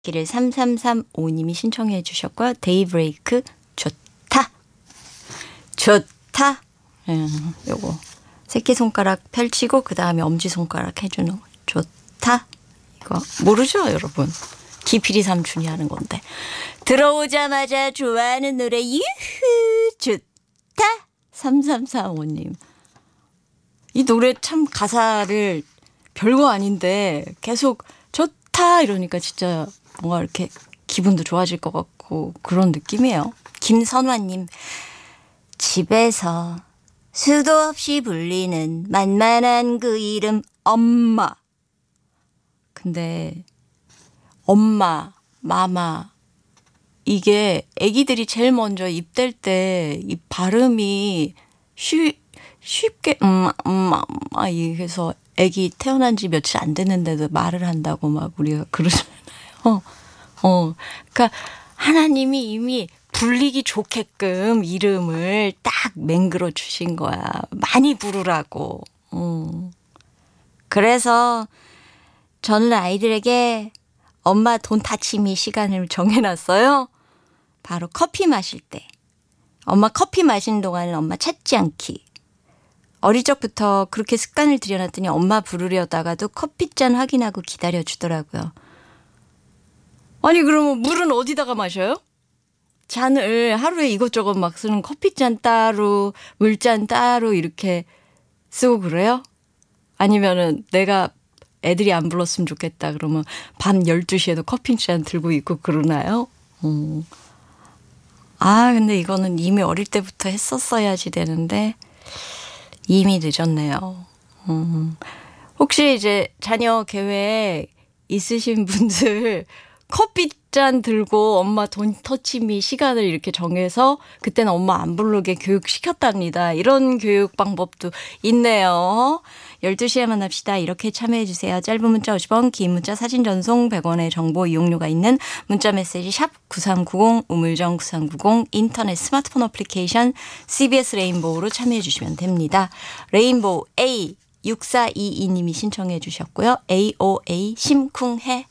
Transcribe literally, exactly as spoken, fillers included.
길을 삼삼삼오님이 신청해 주셨고요. 데이브레이크 좋다. 좋다. 음, 요거 새끼손가락 펼치고 그 다음에 엄지손가락 해주는 거. 좋다. 이거 모르죠 여러분? 기필이 삼촌이 하는 건데. 들어오자마자 좋아하는 노래 유후 좋다. 삼삼삼오님. 이 노래 참 가사를 별거 아닌데 계속 좋다 이러니까 진짜 뭔가 이렇게 기분도 좋아질 것 같고 그런 느낌이에요. 김선화님. 집에서 수도 없이 불리는 만만한 그 이름 엄마. 근데 엄마, 마마 이게 아기들이 제일 먼저 입 댈 때 이 발음이 쉬, 쉽게 음, 음, 아 이래서 아기 태어난 지 며칠 안 됐는데도 말을 한다고 막 우리가 그러잖아요. 어, 어, 그러니까 하나님이 이미 불리기 좋게끔 이름을 딱 맹글어 주신 거야. 많이 부르라고. 음. 그래서 저는 아이들에게 엄마 돈 타치미 시간을 정해놨어요. 바로 커피 마실 때. 엄마 커피 마시는 동안은 엄마 찾지 않기. 어릴 적부터 그렇게 습관을 들여놨더니 엄마 부르려다가도 커피잔 확인하고 기다려주더라고요. 아니 그러면 물은 어디다가 마셔요? 잔을 하루에 이것저것 막 쓰는 커피잔 따로 물잔 따로 이렇게 쓰고 그래요? 아니면은 내가 애들이 안 불렀으면 좋겠다 그러면 밤 열두 시에도 커피잔 들고 있고 그러나요? 음. 아 근데 이거는 이미 어릴 때부터 했었어야지 되는데 이미 늦었네요. 음. 혹시 이제 자녀 계획 있으신 분들 커피잔 들고 엄마 돈 터치미 시간을 이렇게 정해서 그때는 엄마 안 부르게 교육시켰답니다. 이런 교육 방법도 있네요. 열두 시에 만납시다. 이렇게 참여해 주세요. 짧은 문자 오십 원, 긴 문자 사진 전송 백 원의 정보 이용료가 있는 문자 메시지 샵 구삼구공, 우물정 구삼구공, 인터넷 스마트폰 어플리케이션 씨비에스 레인보우로 참여해 주시면 됩니다. 레인보우 A 육사이이님이 신청해 주셨고요. 에이오에이 심쿵해